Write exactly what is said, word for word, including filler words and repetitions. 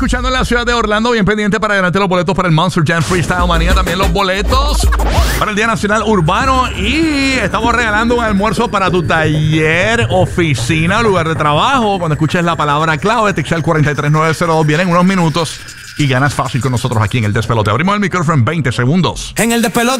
Escuchando en la ciudad de Orlando, bien pendiente para ganarte los boletos para el Monster Jam Freestyle Manía. También los boletos para el Día Nacional Urbano. Y estamos regalando un almuerzo para tu taller, oficina o lugar de trabajo. Cuando escuches la palabra clave, texta al cuatro tres nueve cero dos. Vienen unos minutos y ganas fácil con nosotros aquí en El Despelote. Abrimos el micrófono en veinte segundos. En El Despelote.